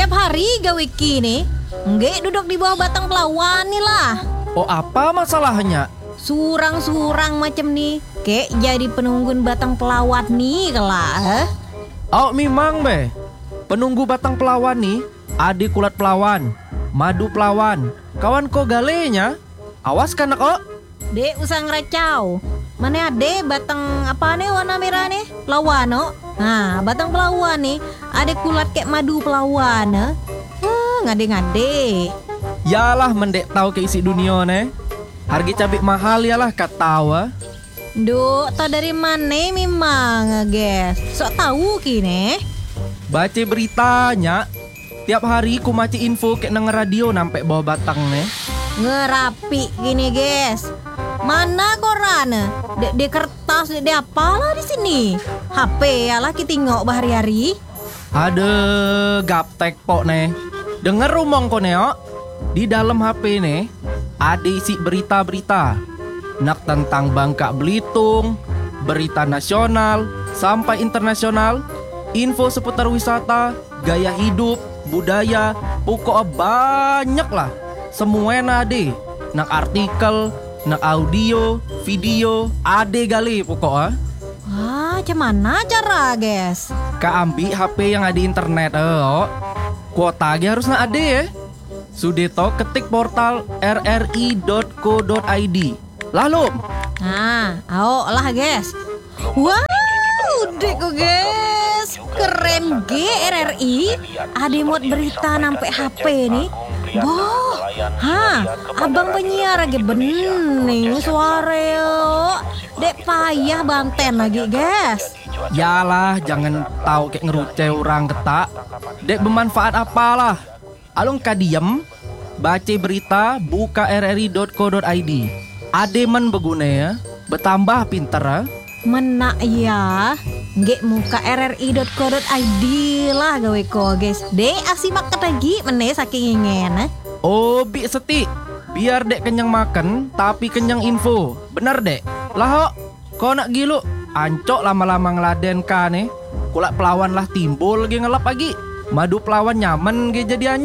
Tiap hari gawe kini, nggak duduk di bawah batang pelawan nih lah. Oh, apa masalahnya? Surang-surang macam nih, kayak jadi penunggun batang pelawat nih kelak. Oh, memang be. Penunggu batang pelawan nih, adik kulat pelawan, madu pelawan, kawan ko galenya. Awas kan kok. Dek usah ngeracau. Mana ade batang apa nih warna merah nih? Pelawan no. Nah, batang pelawan nih, ada kulat kayak madu pelawan. Ngade-ngade. Yalah mendek tahu ke isi dunia nih. Harga cabai mahal yalah katawa. Duh, tau dari mana memang, guys? Sok tahu kini. Baca beritanya. Tiap hari ku maci info kayak nang radio nampak bawah batang nih. Ngerapi gini, guys. Mana koran? Di kertas, di apalah di sini? HP ya lah kita tengok bahari-hari. Ada gaptek pok nih. Dengar rumong ko neo. Di dalam HP nih ada isi berita-berita. Nak tentang Bangka Belitung, berita nasional sampai internasional, info seputar wisata, gaya hidup, budaya, pokok banyak lah. Semua nade. Nak artikel, nak audio, video, ade gali pokoknya. Wah, cuman cara, guys? Ka ambil HP yang ada internet, kuota ge harus ade ya. Sudeto ketik portal rri.co.id. Lalu. Nah, lah guys. Wow, deko guys. Keren RRI. Ada muat berita nampak HP nih. Boh, abang penyiar lagi bening suara yo. Dek payah banten lagi guys. Yalah, jangan tahu kayak ngeruce orang ketak. Dek bermanfaat apalah. Alung kadiem, baca berita, buka rri.co.id. Ademan beguna ya, bertambah pinter ya. Menak ya, nggak muka rri.co.id lah gawe ko guys. Dek asimak lagi meneh saking ingin. Oh, bi seti. Biar dek kenyang makan, tapi kenyang info. Benar dek. Lah kok nak gilu? Ancok lama-lama ngeladen ka nih. Kulak pelawan lah timbul lagi ngelap lagi. Madu pelawan nyaman ge jadiannya.